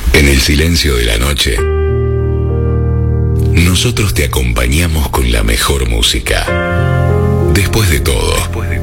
En el silencio de la noche, nosotros te acompañamos con la mejor música. Después de todo.